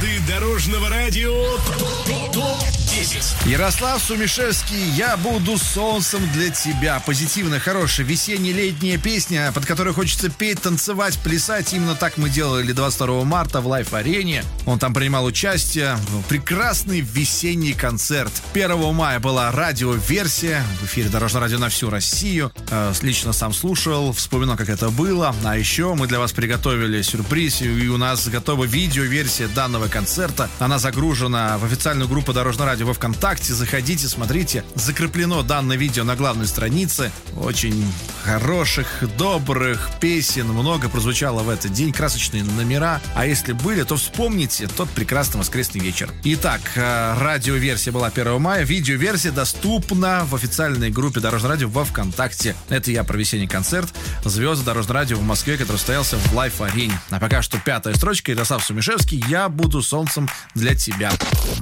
Хиты дорожного радио ТОП-10. Ярослав Сумишевский, «Я буду солнцем для тебя». Позитивная, хорошая, весенне-летняя песня, под которую хочется петь, танцевать, плясать. Именно так мы делали 22 марта в Лайф-арене. Он там принимал участие. Прекрасный весенний концерт. 1 мая была радиоверсия в эфире Дорожного радио на всю Россию. Лично сам слушал, вспоминал, как это было. А еще мы для вас приготовили сюрприз, и у нас готова видеоверсия данного концерта. Она загружена в официальную группу Дорожного радио во ВКонтакте. Заходите, смотрите. Закреплено данное видео на главной странице. Очень хороших, добрых песен много прозвучало в этот день. Красочные номера. А если были, то вспомните тот прекрасный воскресный вечер. Итак, радиоверсия была 1 мая. Видеоверсия доступна в официальной группе Дорожного радио во ВКонтакте. Это я про весенний концерт «Звезды Дорожного радио» в Москве, который состоялся в Лайф-арене. А пока что 5-я строчка. Ярослав Сумишевский, «Я буду солнцем для тебя».